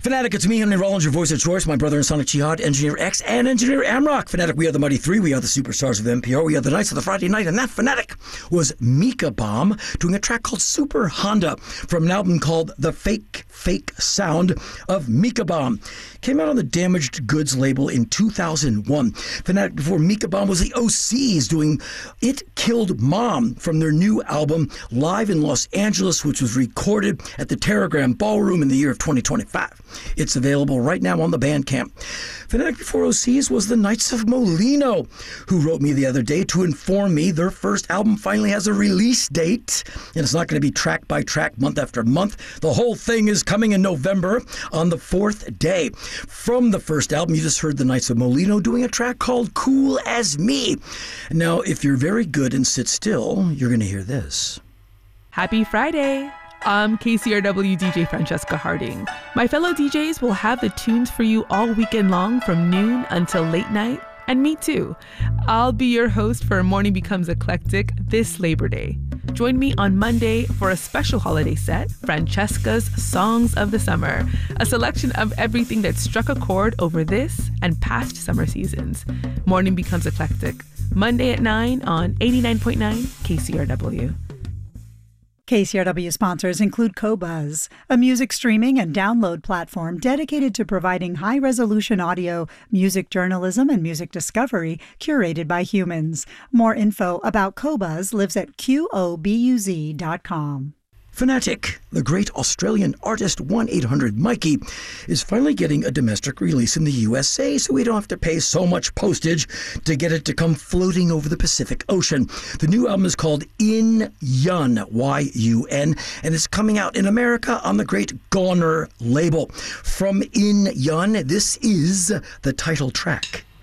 Fanatic, it's me, Henry Rollins, your voice of choice, my brother and Sonic Jihad, Engineer X, and Engineer Amrock. Fanatic, we are the Mighty Three, we are the superstars of NPR, we are the Knights of the Friday Night, and that Fanatic was Mika Bomb doing a track called Super Honda from an album called The Fake Sound of Mika Bomb. Came out on the Damaged Goods label in 2001. Fanatic before Mika Bomb was the OCs doing It Killed Mom from their new album Live in Los Angeles, which was recorded at the Terragram Ballroom in the year of 2025. It's available right now on the Bandcamp. Fanatic before OCs was the Knights of Molino, who wrote me the other day to inform me their first album finally has a release date, and it's not going to be track by track, month after month. The whole thing is coming in November on the 4th day. From the first album, you just heard the Knights of Molino doing a track called Cool as Me. Now, if you're very good and sit still, you're going to hear this. Happy Friday! I'm KCRW DJ Francesca Harding. My fellow DJs will have the tunes for you all weekend long from noon until late night, and me too. I'll be your host for Morning Becomes Eclectic this Labor Day. Join me on Monday for a special holiday set, Francesca's Songs of the Summer, a selection of everything that struck a chord over this and past summer seasons. Morning Becomes Eclectic, Monday at 9 on 89.9 KCRW. KCRW sponsors include Qobuz, a music streaming and download platform dedicated to providing high-resolution audio, music journalism, and music discovery curated by humans. More info about Qobuz lives at qobuz.com. Fanatic, the great Australian artist 1-800-Mikey, is finally getting a domestic release in the USA, so we don't have to pay so much postage to get it to come floating over the Pacific Ocean. The new album is called In Yun, Y-U-N, and it's coming out in America on the great Goner label. From In Yun, this is the title track.